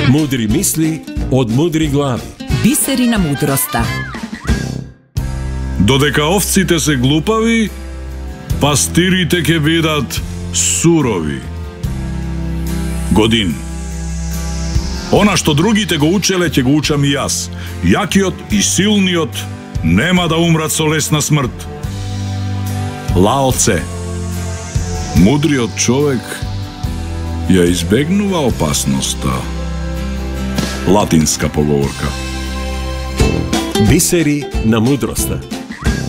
Мудри мисли од мудри глави. Бисери на мудроста. Додека овците се глупави, пастирите ќе бидат сурови. Годин. Она што другите го учеле, ќе го учам и јас. Јакиот и силниот нема да умрат со лесна смрт. Лао Це. Мудриот човек ја избегнува опасноста. Латинска поговорка. Бисери на мудроста.